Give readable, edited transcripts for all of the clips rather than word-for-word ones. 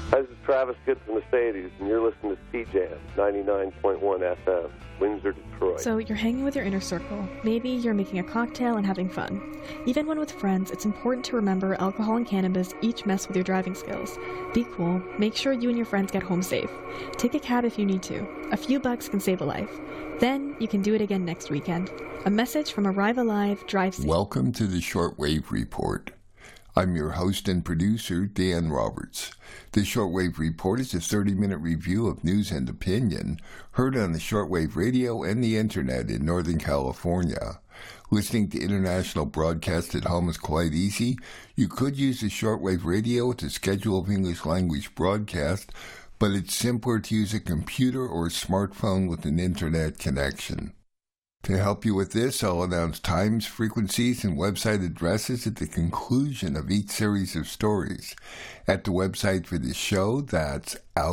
Hi, this is Travis Good from Mercedes, and you're listening to CJAM 99.1 FM, Windsor, Detroit. So you're hanging with your inner circle. Maybe you're making a cocktail and having fun. Even when with friends, it's important to remember alcohol and cannabis each mess with your driving skills. Be cool. Make sure you and your friends get home safe. Take a cab if you need to. A few bucks can save a life. Then you can do it again next weekend. A message from Arrive Alive, Drive Safe. Welcome to the Shortwave Report. I'm your host and producer, Dan Roberts. The Shortwave Report is a 30-minute review of news and opinion heard on the shortwave radio and the internet in Northern California. Listening to international broadcasts at home is quite easy. You could use the shortwave radio with a schedule of English language broadcast, but it's simpler to use a computer or a smartphone with an internet connection. To help you with this, I'll announce times, frequencies, and website addresses at the conclusion of each series of stories. At the website for the show, that's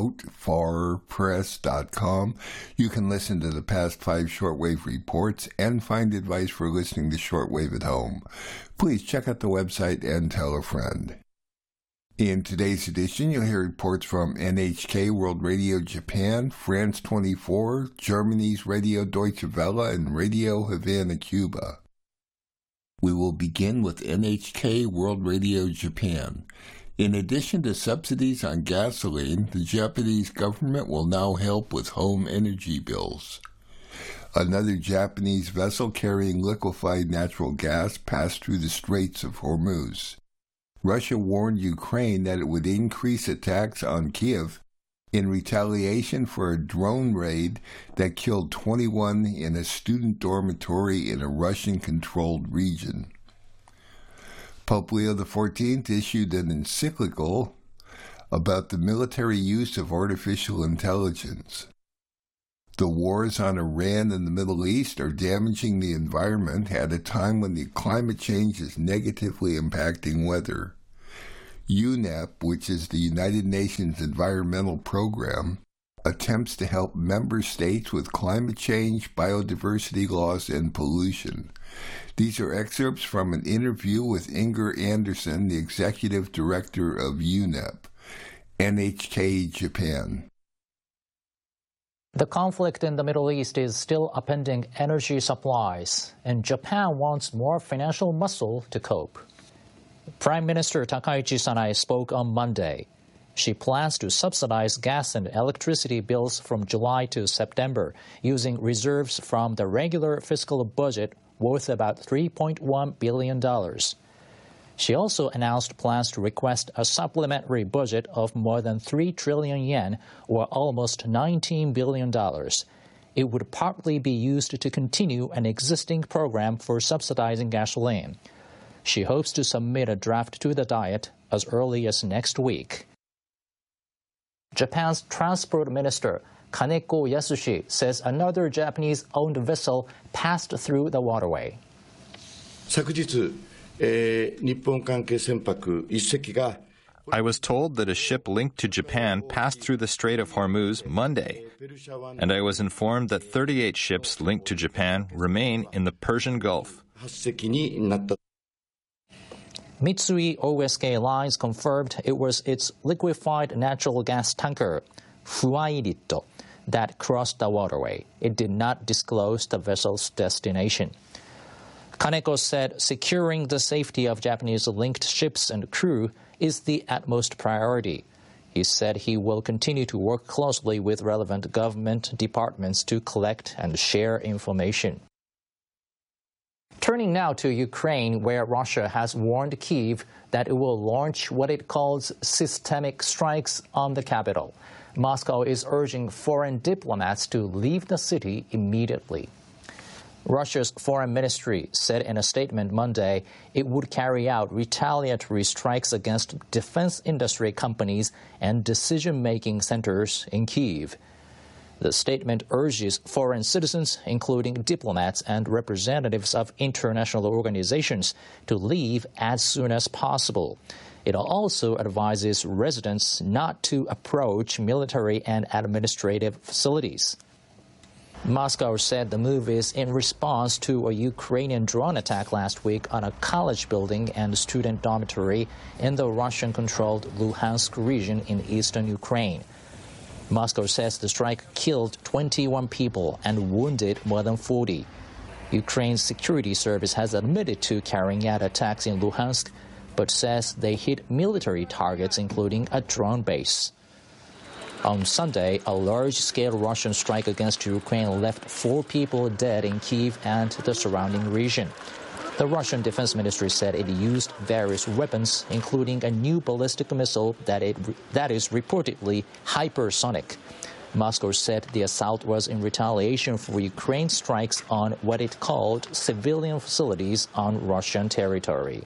outfarpress.com, you can listen to the past 5 shortwave reports and find advice for listening to shortwave at home. Please check out the website and tell a friend. In today's edition, you'll hear reports from NHK World Radio Japan, France 24, Germany's Radio Deutsche Welle, and Radio Havana, Cuba. We will begin with NHK World Radio Japan. In addition to subsidies on gasoline, the Japanese government will now help with home energy bills. Another Japanese vessel carrying liquefied natural gas passed through the Straits of Hormuz. Russia warned Ukraine that it would increase attacks on Kiev in retaliation for a drone raid that killed 21 in a student dormitory in a Russian-controlled region. Pope Leo XIV issued an encyclical about the military use of artificial intelligence. The wars on Iran and the Middle East are damaging the environment at a time when the climate change is negatively impacting weather. UNEP, which is the United Nations Environmental Program, attempts to help member states with climate change, biodiversity laws, and pollution. These are excerpts from an interview with Inger Anderson, the executive director of UNEP, NHK Japan. The conflict in the Middle East is still upending energy supplies, and Japan wants more financial muscle to cope. Prime Minister Takaichi Sanae spoke on Monday. She plans to subsidize gas and electricity bills from July to September using reserves from the regular fiscal budget worth about $3.1 billion. She also announced plans to request a supplementary budget of more than 3 trillion yen, or almost $19 billion. It would partly be used to continue an existing program for subsidizing gasoline. She hopes to submit a draft to the Diet as early as next week. Japan's Transport Minister Kaneko Yasushi says another Japanese-owned vessel passed through the waterway. 昨日 I was told that a ship linked to Japan passed through the Strait of Hormuz Monday, and I was informed that 38 ships linked to Japan remain in the Persian Gulf. Mitsui O.S.K. Lines confirmed it was its liquefied natural gas tanker, Fuairito, that crossed the waterway. It did not disclose the vessel's destination. Kaneko said securing the safety of Japanese-linked ships and crew is the utmost priority. He said he will continue to work closely with relevant government departments to collect and share information. Turning now to Ukraine, where Russia has warned Kyiv that it will launch what it calls systemic strikes on the capital. Moscow is urging foreign diplomats to leave the city immediately. Russia's foreign ministry said in a statement Monday it would carry out retaliatory strikes against defense industry companies and decision-making centers in Kyiv. The statement urges foreign citizens, including diplomats and representatives of international organizations, to leave as soon as possible. It also advises residents not to approach military and administrative facilities. Moscow said the move is in response to a Ukrainian drone attack last week on a college building and student dormitory in the Russian-controlled Luhansk region in eastern Ukraine. Moscow says the strike killed 21 people and wounded more than 40. Ukraine's security service has admitted to carrying out attacks in Luhansk, but says they hit military targets, including a drone base. On Sunday, a large-scale Russian strike against Ukraine left 4 people dead in Kyiv and the surrounding region. The Russian Defense Ministry said it used various weapons, including a new ballistic missile that is reportedly hypersonic. Moscow said the assault was in retaliation for Ukraine's strikes on what it called civilian facilities on Russian territory.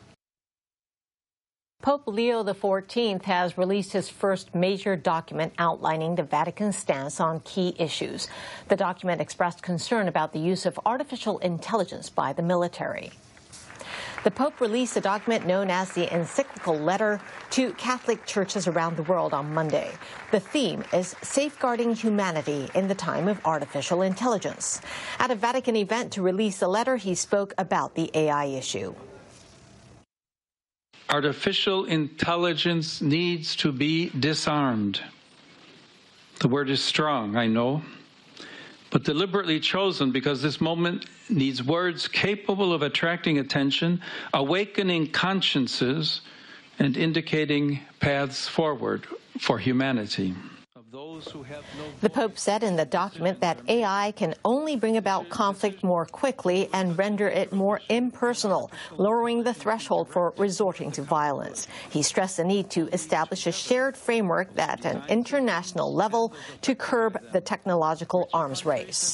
Pope Leo XIV has released his first major document outlining the Vatican's stance on key issues. The document expressed concern about the use of artificial intelligence by the military. The Pope released a document known as the Encyclical Letter to Catholic churches around the world on Monday. The theme is safeguarding humanity in the time of artificial intelligence. At a Vatican event to release the letter, he spoke about the AI issue. Artificial intelligence needs to be disarmed. The word is strong, I know, but deliberately chosen because this moment needs words capable of attracting attention, awakening consciences, and indicating paths forward for humanity. The Pope said in the document that AI can only bring about conflict more quickly and render it more impersonal, lowering the threshold for resorting to violence. He stressed the need to establish a shared framework at an international level to curb the technological arms race.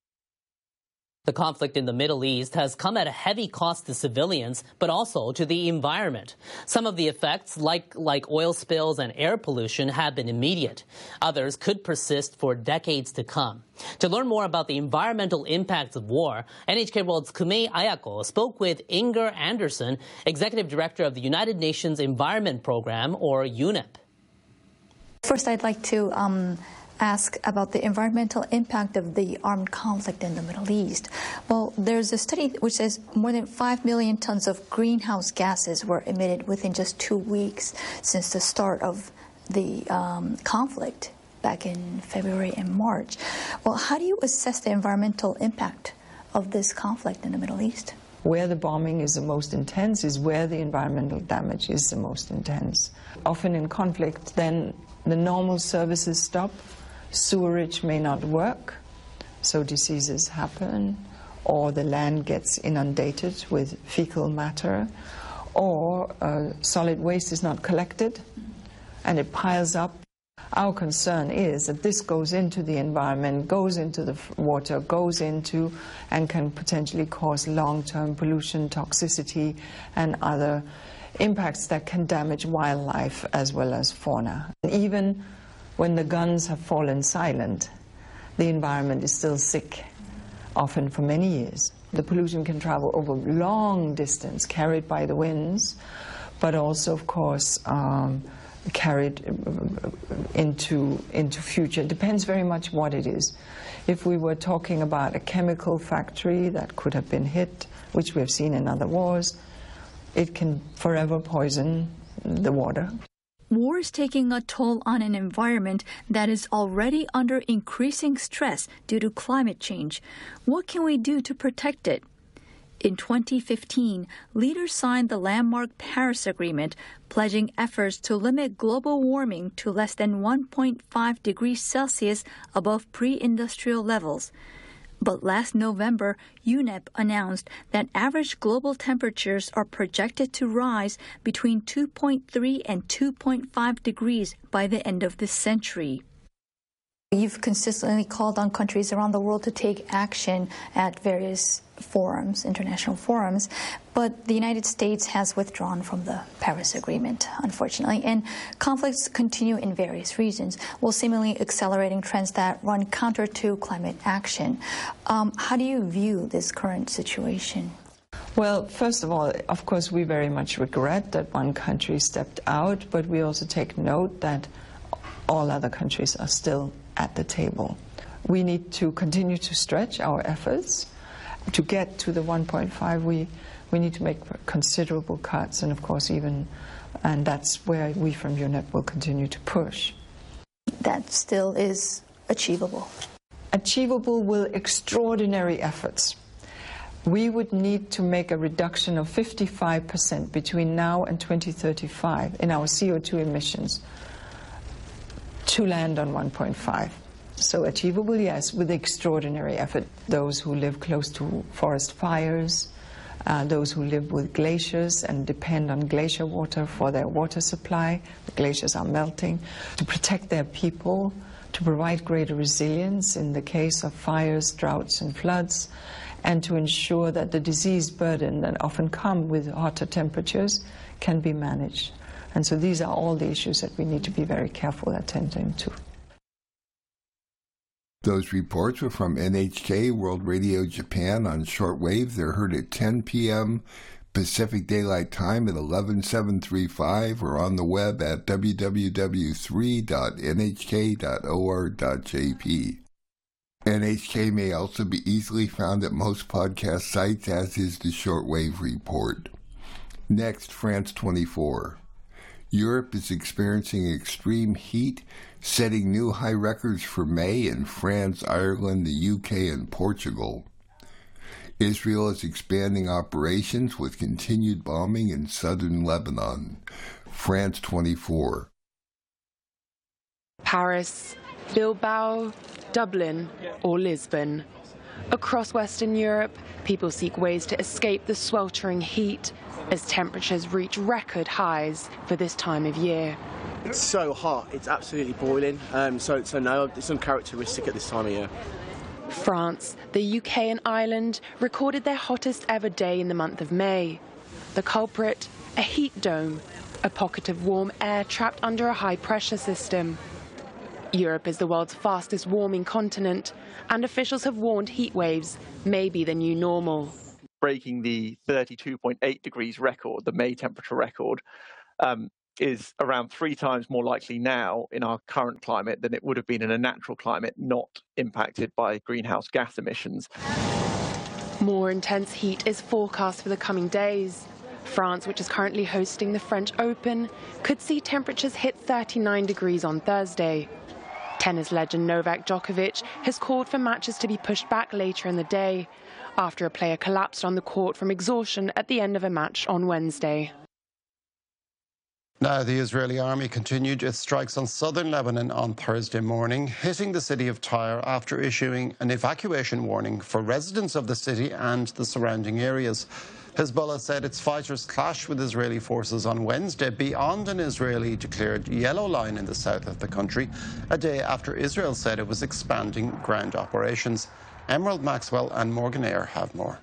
The conflict in the Middle East has come at a heavy cost to civilians, but also to the environment. Some of the effects, like oil spills and air pollution, have been immediate. Others could persist for decades to come. To learn more about the environmental impacts of war, NHK World's Kumei Ayako spoke with Inger Anderson, Executive Director of the United Nations Environment Program, or UNEP. First, I'd like to ask about the environmental impact of the armed conflict in the Middle East. Well, there's a study which says more than 5 million tons of greenhouse gases were emitted within just 2 weeks since the start of the conflict back in February and March. Well, how do you assess the environmental impact of this conflict in the Middle East? Where the bombing is the most intense is where the environmental damage is the most intense. Often in conflict, then the normal services stop. Sewerage may not work, so diseases happen, or the land gets inundated with fecal matter, or solid waste is not collected and it piles up. Our concern is that this goes into the environment, goes into the water, goes into and can potentially cause long-term pollution, toxicity, and other impacts that can damage wildlife as well as fauna. And even when the guns have fallen silent, the environment is still sick, often for many years. The pollution can travel over long distance, carried by the winds, but also, of course, carried into future. It depends very much what it is. If we were talking about a chemical factory that could have been hit, which we have seen in other wars, it can forever poison the water. War is taking a toll on an environment that is already under increasing stress due to climate change. What can we do to protect it? In 2015, leaders signed the landmark Paris Agreement, pledging efforts to limit global warming to less than 1.5 degrees Celsius above pre-industrial levels. But last November, UNEP announced that average global temperatures are projected to rise between 2.3 and 2.5 degrees by the end of this century. You've consistently called on countries around the world to take action at various forums, international forums, but the United States has withdrawn from the Paris Agreement, unfortunately, and conflicts continue in various regions, while seemingly accelerating trends that run counter to climate action. How do you view this current situation? Well, first of all, of course, we very much regret that one country stepped out, but we also take note that all other countries are still at the table. We need to continue to stretch our efforts. To get to the 1.5, we need to make considerable cuts, and of course and that's where we from UNEP will continue to push. That still is achievable. Achievable with extraordinary efforts. We would need to make a reduction of 55% between now and 2035 in our CO2 emissions to land on 1.5. So achievable, yes, with extraordinary effort. Those who live close to forest fires, those who live with glaciers and depend on glacier water for their water supply. The glaciers are melting. To protect their people, to provide greater resilience in the case of fires, droughts and floods, and to ensure that the disease burden that often come with hotter temperatures can be managed. And so these are all the issues that we need to be very careful attending to. Those reports were from NHK World Radio Japan on shortwave. They're heard at 10 p.m. Pacific Daylight Time at 11735 or on the web at www.3.nhk.or.jp. NHK may also be easily found at most podcast sites, as is the Shortwave Report. Next, France 24. Europe is experiencing extreme heat, setting new high records for May in France, Ireland, the UK, and Portugal. Israel is expanding operations with continued bombing in southern Lebanon. France 24. Paris, Bilbao, Dublin, or Lisbon. Across Western Europe, people seek ways to escape the sweltering heat as temperatures reach record highs for this time of year. It's so hot, it's absolutely boiling, so no, it's uncharacteristic at this time of year. France, the UK and Ireland recorded their hottest ever day in the month of May. The culprit, a heat dome, a pocket of warm air trapped under a high-pressure system. Europe is the world's fastest warming continent, and officials have warned heat waves may be the new normal. Breaking the 32.8 degrees record, the May temperature record, is around 3 times more likely now in our current climate than it would have been in a natural climate not impacted by greenhouse gas emissions. More intense heat is forecast for the coming days. France, which is currently hosting the French Open, could see temperatures hit 39 degrees on Thursday. Tennis legend Novak Djokovic has called for matches to be pushed back later in the day after a player collapsed on the court from exhaustion at the end of a match on Wednesday. Now, the Israeli army continued its strikes on southern Lebanon on Thursday morning, hitting the city of Tyre after issuing an evacuation warning for residents of the city and the surrounding areas. Hezbollah said its fighters clashed with Israeli forces on Wednesday beyond an Israeli-declared yellow line in the south of the country, a day after Israel said it was expanding ground operations. Emerald Maxwell and Morgan Eyre have more.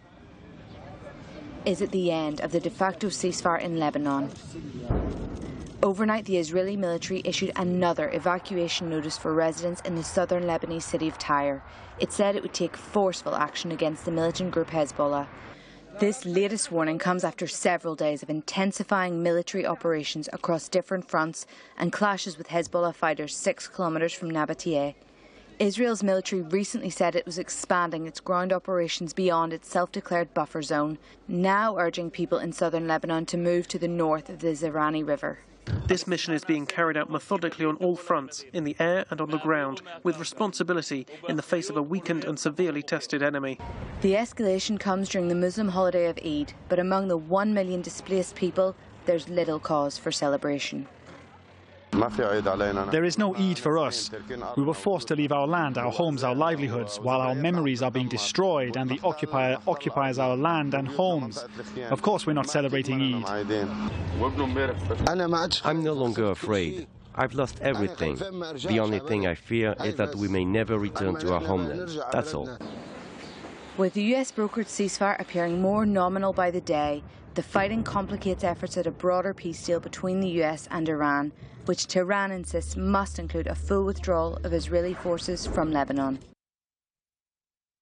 Is it the end of the de facto ceasefire in Lebanon? Overnight, the Israeli military issued another evacuation notice for residents in the southern Lebanese city of Tyre. It said it would take forceful action against the militant group Hezbollah. This latest warning comes after several days of intensifying military operations across different fronts and clashes with Hezbollah fighters 6 kilometres from Nabatea. Israel's military recently said it was expanding its ground operations beyond its self-declared buffer zone, now urging people in southern Lebanon to move to the north of the Zirani River. This mission is being carried out methodically on all fronts, in the air and on the ground, with responsibility in the face of a weakened and severely tested enemy. The escalation comes during the Muslim holiday of Eid, but among the 1 million displaced people, there's little cause for celebration. There is no Eid for us. We were forced to leave our land, our homes, our livelihoods, while our memories are being destroyed and the occupier occupies our land and homes. Of course we're not celebrating Eid. I'm no longer afraid. I've lost everything. The only thing I fear is that we may never return to our homeland. That's all. With the US brokered ceasefire appearing more nominal by the day, the fighting complicates efforts at a broader peace deal between the US and Iran, which Tehran insists must include a full withdrawal of Israeli forces from Lebanon.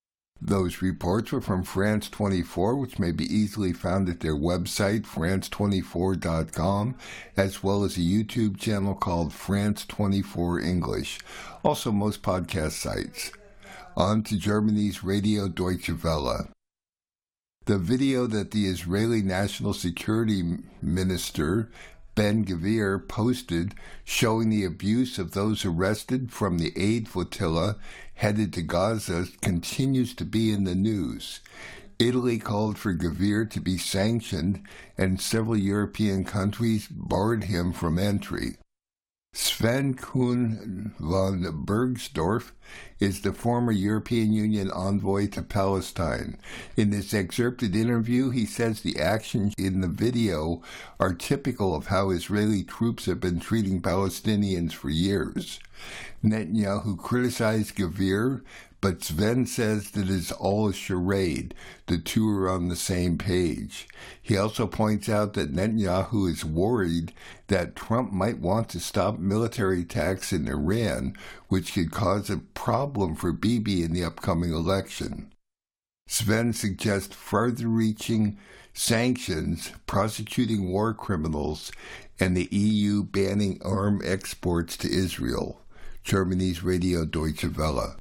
Those reports were from France 24, which may be easily found at their website, france24.com, as well as a YouTube channel called France 24 English, also most podcast sites. On to Germany's Radio Deutsche Welle. The video that the Israeli National Security Minister Ben-Gvir posted showing the abuse of those arrested from the aid flotilla headed to Gaza continues to be in the news. Italy called for Gvir to be sanctioned, and several European countries barred him from entry. Sven Kuhn von Bergsdorf is the former European Union envoy to Palestine. In this excerpted interview, he says the actions in the video are typical of how Israeli troops have been treating Palestinians for years. Netanyahu criticized Gvir, but Sven says that it's all a charade. The two are on the same page. He also points out that Netanyahu is worried that Trump might want to stop military attacks in Iran, which could cause a problem for Bibi in the upcoming election. Sven suggests further-reaching sanctions, prosecuting war criminals, and the EU banning arms exports to Israel. Germany's Radio Deutsche Welle.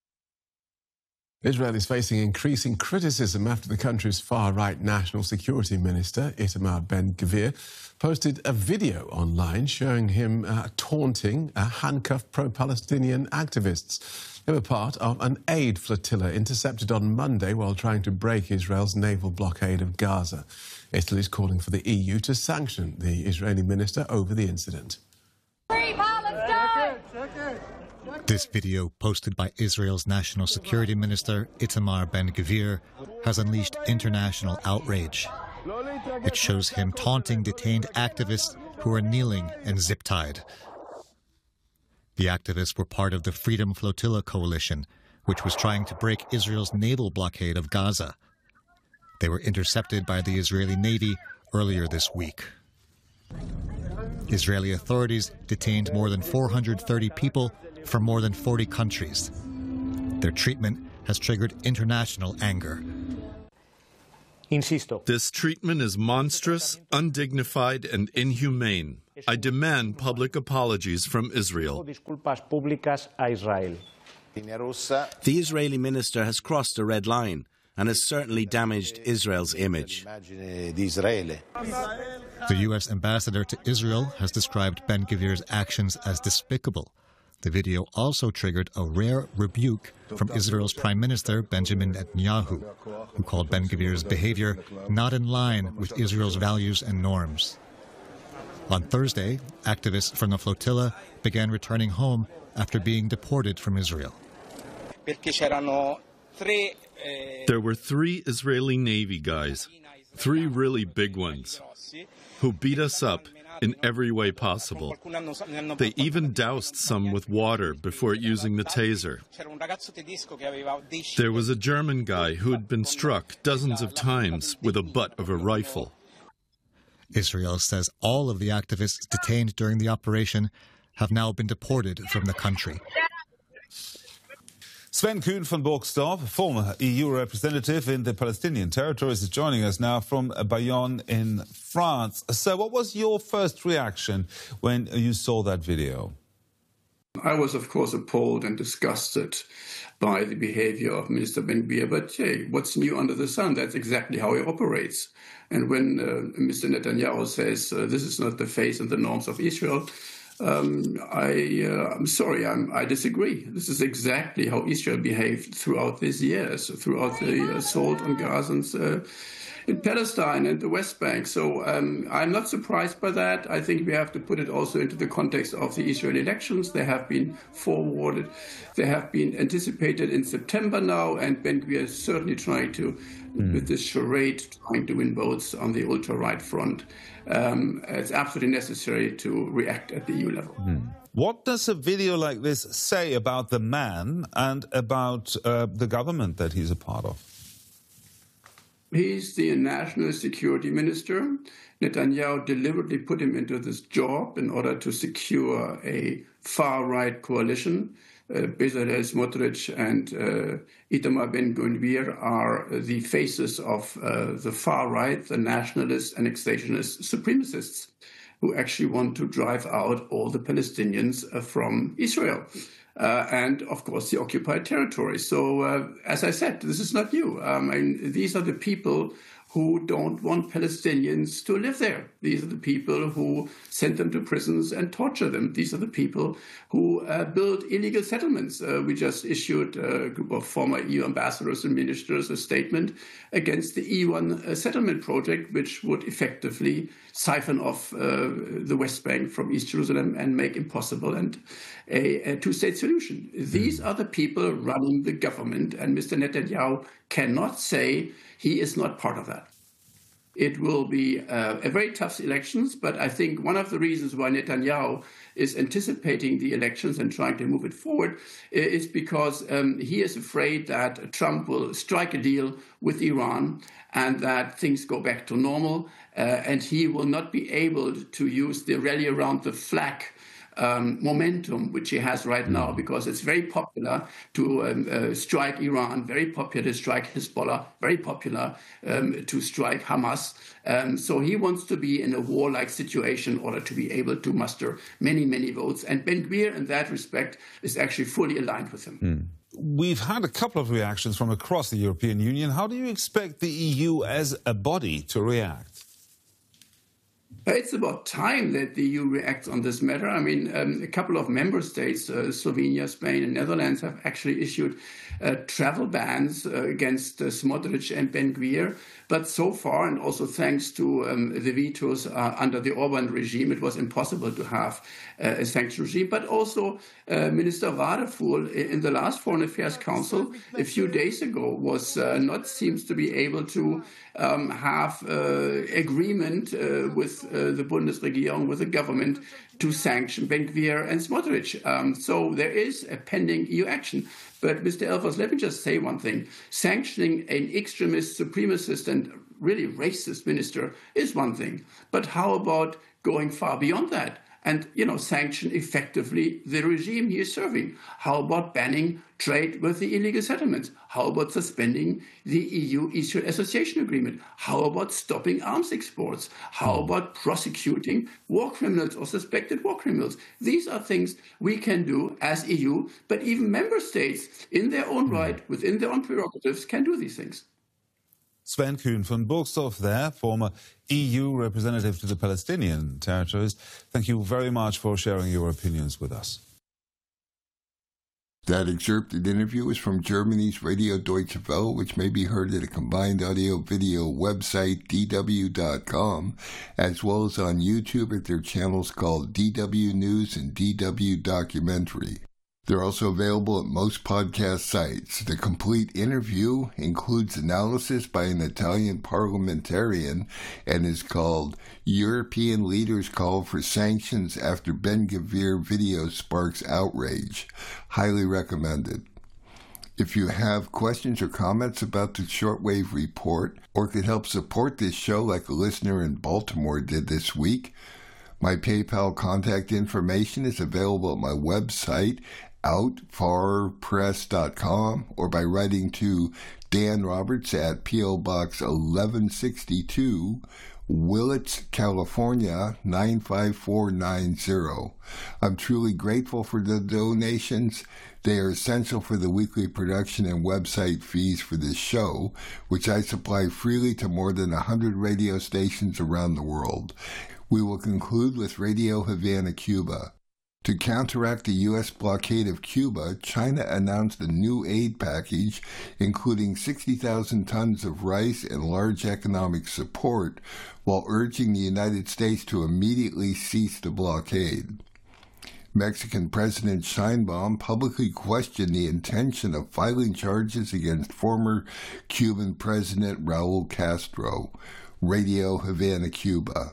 Israel is facing increasing criticism after the country's far-right National Security Minister, Itamar Ben-Gvir, posted a video online showing him taunting handcuffed pro-Palestinian activists. They were part of an aid flotilla intercepted on Monday while trying to break Israel's naval blockade of Gaza. Italy is calling for the EU to sanction the Israeli minister over the incident. Free Palestine! This video, posted by Israel's National Security Minister, Itamar Ben-Gvir, has unleashed international outrage. It shows him taunting detained activists who are kneeling and zip-tied. The activists were part of the Freedom Flotilla coalition, which was trying to break Israel's naval blockade of Gaza. They were intercepted by the Israeli Navy earlier this week. Israeli authorities detained more than 430 people from more than 40 countries. Their treatment has triggered international anger. This treatment is monstrous, undignified, and inhumane. I demand public apologies from Israel. The Israeli minister has crossed a red line and has certainly damaged Israel's image. The U.S. ambassador to Israel has described Ben-Gvir's actions as despicable. The video also triggered a rare rebuke from Israel's Prime Minister Benjamin Netanyahu, who called Ben-Gvir's behavior not in line with Israel's values and norms. On Thursday, activists from the flotilla began returning home after being deported from Israel. There were 3 Israeli Navy guys, 3 really big ones, who beat us up in every way possible. They even doused some with water before using the taser. There was a German guy who had been struck dozens of times with the butt of a rifle. Israel says all of the activists detained during the operation have now been deported from the country. Sven Kuhn von Bergsdorf, former EU representative in the Palestinian territories, is joining us now from Bayonne in France. So what was your first reaction when you saw that video? I was, of course, appalled and disgusted by the behavior of Minister Ben-Gvir, but hey, what's new under the sun? That's exactly how he operates. And when Mr. Netanyahu says this is not the face and the norms of Israel, I'm sorry, I disagree. This is exactly how Israel behaved throughout these years, throughout the assault on Gazans in Palestine and the West Bank. So I'm not surprised by that. I think we have to put it also into the context of the Israeli elections. They have been forwarded. They have been anticipated in September now, and Ben-Gvir is certainly trying to, with this charade, trying to win votes on the ultra-right front. It's absolutely necessary to react at the EU level. What does a video like this say about the man and about the government that he's a part of? He's the national security minister. Netanyahu deliberately put him into this job in order to secure a far-right coalition Bezalel Smotrich and Itamar Ben-Gvir are the faces of the far right, the nationalists, annexationists, supremacists, who actually want to drive out all the Palestinians from Israel. And, of course, the occupied territory. So, as I said, this is not new. These are the people who don't want Palestinians to live there. These are the people who send them to prisons and torture them. These are the people who build illegal settlements. We just issued a group of former EU ambassadors and ministers a statement against the E1 settlement project, which would effectively siphon off the West Bank from East Jerusalem and make impossible a two-state solution. These are the people running the government, and Mr. Netanyahu cannot say he is not part of that. It will be a very tough elections, but I think one of the reasons why Netanyahu is anticipating the elections and trying to move it forward is because he is afraid that Trump will strike a deal with Iran and that things go back to normal, and he will not be able to use the rally around the flag momentum which he has right now, because it's very popular to strike Iran, very popular to strike Hezbollah, very popular to strike Hamas. So he wants to be in a warlike situation in order to be able to muster many, many votes. And Ben-Gvir, in that respect, is actually fully aligned with him. We've had a couple of reactions from across the European Union. How do you expect the EU as a body to react? It's about time that the EU reacts on this matter. I mean, a couple of member states, Slovenia, Spain, and Netherlands, have actually issued travel bans against Smotrich and Ben-Gvir. But so far, and also thanks to the vetoes under the Orban regime, it was impossible to have a sanction regime. But also, Minister Wadefuhl in the last Foreign Affairs Council a few days ago was seems to be able to have agreement with the Bundesregierung, with the government, to sanction Ben-Gvir and Smotrich. So there is a pending EU action. But Mr. Elfers, let me just say one thing. Sanctioning an extremist, supremacist, and really racist minister is one thing. But how about going far beyond that and, sanction effectively the regime he is serving? How about banning trade with the illegal settlements? How about suspending the EU-Israel Association Agreement? How about stopping arms exports? How about prosecuting war criminals or suspected war criminals? These are things we can do as EU, but even member states, in their own right, within their own prerogatives, can do these things. Sven Kuhn von Burgsdorf there, former EU representative to the Palestinian territories. Thank you very much for sharing your opinions with us. That excerpted interview is from Germany's Radio Deutsche Welle, which may be heard at a combined audio-video website, dw.com, as well as on YouTube at their channels called DW News and DW Documentary. They're also available at most podcast sites. The complete interview includes analysis by an Italian parliamentarian and is called European Leaders Call for Sanctions After Ben-Gvir Video Sparks Outrage. Highly recommended. If you have questions or comments about the Shortwave Report, or could help support this show like a listener in Baltimore did this week, my PayPal contact information is available at my website, outfarpress.com, or by writing to Dan Roberts at P.O. Box 1162, Willits, California, 95490. I'm truly grateful for the donations. They are essential for the weekly production and website fees for this show, which I supply freely to more than 100 radio stations around the world. We will conclude with Radio Havana, Cuba. To counteract the U.S. blockade of Cuba, China announced a new aid package, including 60,000 tons of rice and large economic support, while urging the United States to immediately cease the blockade. Mexican President Sheinbaum publicly questioned the intention of filing charges against former Cuban President Raul Castro. Radio Havana, Cuba.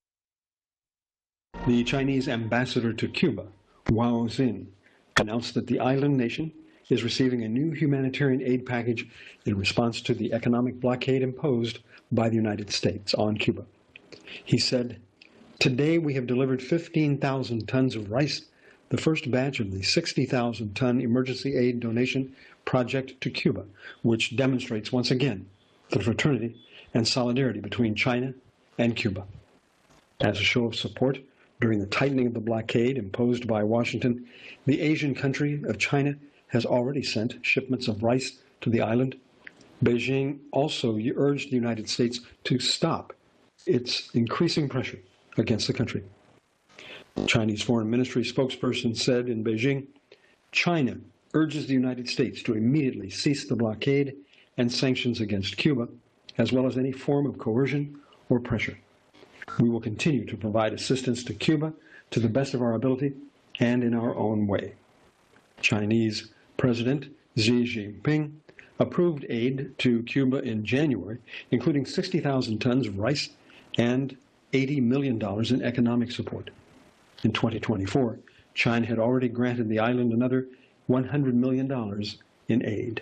The Chinese ambassador to Cuba, Wao Xin, announced that the island nation is receiving a new humanitarian aid package in response to the economic blockade imposed by the United States on Cuba. He said, "Today we have delivered 15,000 tons of rice, the the first batch of the 60,000-ton emergency aid donation project to Cuba, which demonstrates once again the fraternity and solidarity between China and Cuba. As a show of support during the tightening of the blockade imposed by Washington, the Asian country of China has already sent shipments of rice to the island. Beijing also urged the United States to stop its increasing pressure against the country. The Chinese Foreign Ministry spokesperson said in Beijing, China urges the United States to immediately cease the blockade and sanctions against Cuba, as well as any form of coercion or pressure. We will continue to provide assistance to Cuba to the best of our ability and in our own way. Chinese President Xi Jinping approved aid to Cuba in January, including 60,000 tons of rice and $80 million in economic support. In 2024, China had already granted the island another $100 million in aid.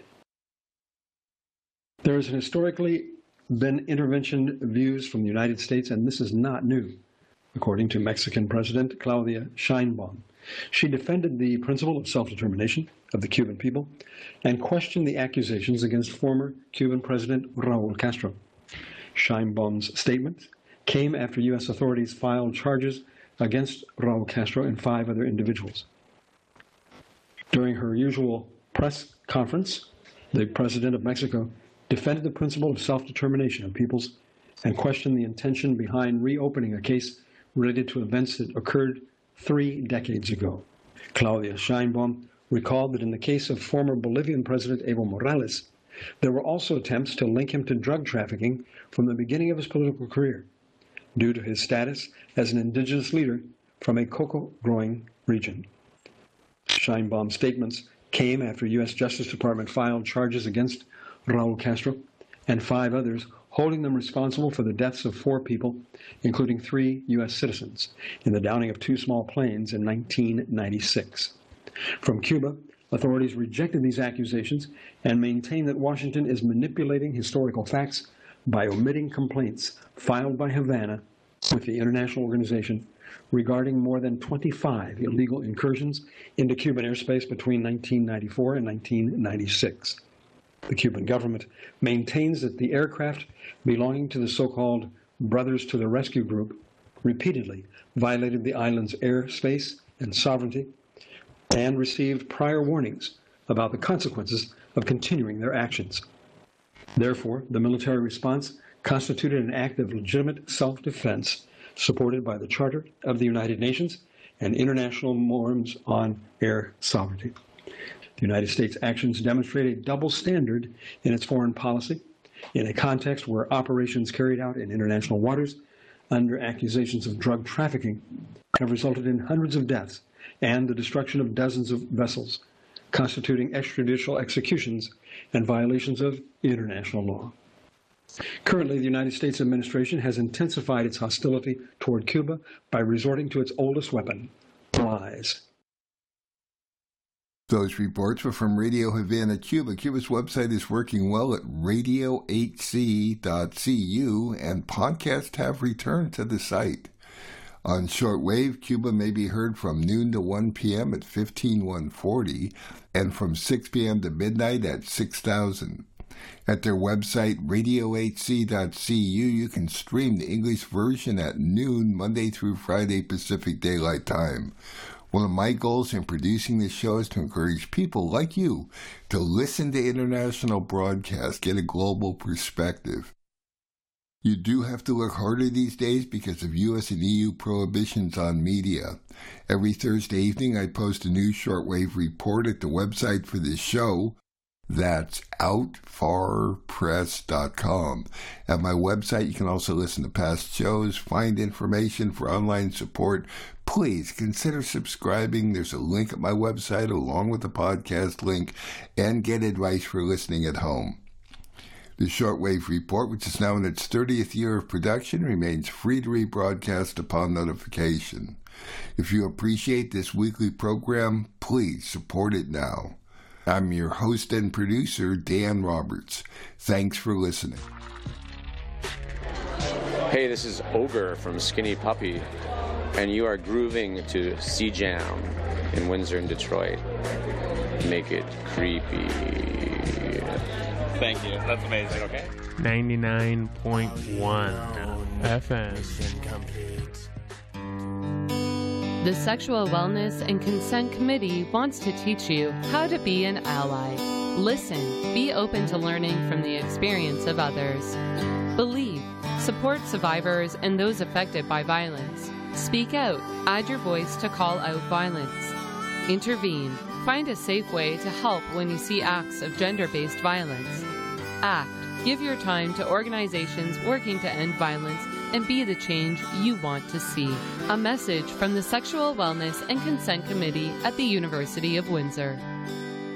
There has historically been intervention views from the United States, and this is not new, according to Mexican President Claudia Sheinbaum. She defended the principle of self-determination of the Cuban people and questioned the accusations against former Cuban President Raul Castro. Sheinbaum's statement came after U.S. authorities filed charges against Raul Castro and 5 other individuals. During her usual press conference, the President of Mexico defended the principle of self-determination of peoples and questioned the intention behind reopening a case related to events that occurred 3 decades ago. Claudia Sheinbaum recalled that in the case of former Bolivian President Evo Morales, there were also attempts to link him to drug trafficking from the beginning of his political career, due to his status as an indigenous leader from a cocoa-growing region. Sheinbaum's statements came after U.S. Justice Department filed charges against Raul Castro and 5 others, holding them responsible for the deaths of 4 people, including 3 U.S. citizens, in the downing of 2 small planes in 1996. From Cuba, authorities rejected these accusations and maintained that Washington is manipulating historical facts by omitting complaints filed by Havana with the international organization regarding more than 25 illegal incursions into Cuban airspace between 1994 and 1996. The Cuban government maintains that the aircraft belonging to the so-called Brothers to the Rescue group repeatedly violated the island's airspace and sovereignty and received prior warnings about the consequences of continuing their actions. Therefore, the military response constituted an act of legitimate self-defense supported by the Charter of the United Nations and international norms on air sovereignty. The United States' actions demonstrate a double standard in its foreign policy in a context where operations carried out in international waters under accusations of drug trafficking have resulted in hundreds of deaths and the destruction of dozens of vessels, constituting extrajudicial executions and violations of international law. Currently, the United States administration has intensified its hostility toward Cuba by resorting to its oldest weapon, lies. Those reports were from Radio Havana, Cuba. Cuba's website is working well at radio8c.cu, and podcasts have returned to the site. On shortwave, Cuba may be heard from noon to 1 p.m. at 15140 and from 6 p.m. to midnight at 6000. At their website, radio8c.cu, you can stream the English version at noon, Monday through Friday Pacific Daylight Time. One of my goals in producing this show is to encourage people like you to listen to international broadcasts, get a global perspective. You do have to look harder these days because of U.S. and EU prohibitions on media. Every Thursday evening, I post a new shortwave report at the website for this show. That's outfarpress.com. At my website, you can also listen to past shows, find information for online support. Please consider subscribing. There's a link at my website along with the podcast link, and get advice for listening at home. The Shortwave Report, which is now in its 30th year of production, remains free to rebroadcast upon notification. If you appreciate this weekly program, please support it now. I'm your host and producer, Dan Roberts. Thanks for listening. Hey, this is Ogre from Skinny Puppy. and you are grooving to Sea Jam in Windsor and Detroit, make it creepy. Thank you. That's amazing. Okay. 99.1 FM. The Sexual Wellness and Consent Committee wants to teach you how to be an ally. Listen, be open to learning from the experience of others. Believe, support survivors and those affected by violence. Speak out, add your voice to call out violence. Intervene, find a safe way to help when you see acts of gender-based violence. Act, give your time to organizations working to end violence and be the change you want to see. A message from the Sexual Wellness and Consent Committee at the University of Windsor.